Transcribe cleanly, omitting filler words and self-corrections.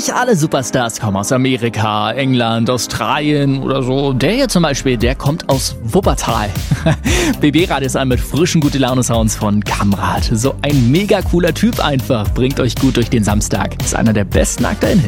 Nicht alle Superstars kommen aus Amerika, England, Australien oder so. Der hier zum Beispiel, der kommt aus Wuppertal. BB-Radio ist mit frischen Gute-Laune-Sounds von Kamrat. So ein mega cooler Typ einfach. Bringt euch gut durch den Samstag. Ist einer der besten aktuellen Hits.